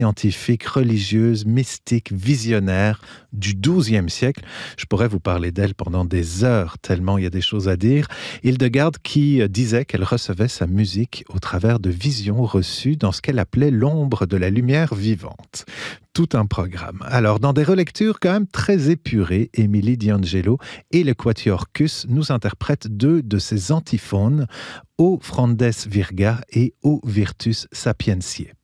scientifique, religieuse, mystique, visionnaire du XIIe siècle. Je pourrais vous parler d'elle pendant des heures, tellement il y a des choses à dire. Hildegarde qui disait qu'elle recevait sa musique au travers de visions reçues dans ce qu'elle appelait l'ombre de la lumière vivante. Tout un programme. Alors, dans des relectures quand même très épurées, Émilie D'Angelo et le Quatuor Cus nous interprètent deux de ses antiphones, O Frondes Virga et O Virtus Sapientiae.